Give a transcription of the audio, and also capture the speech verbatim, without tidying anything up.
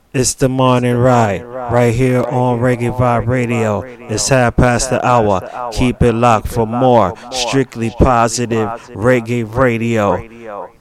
It's the morning ride, right here on Reggae Vibe Radio. It's half past the hour. Keep it locked for more strictly positive Reggae Radio.